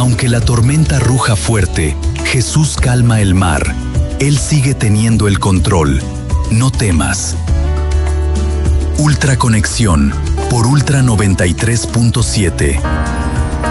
Aunque la tormenta ruja fuerte, Jesús calma el mar. Él sigue teniendo el control. No temas. Ultraconexión por Ultra 93.7.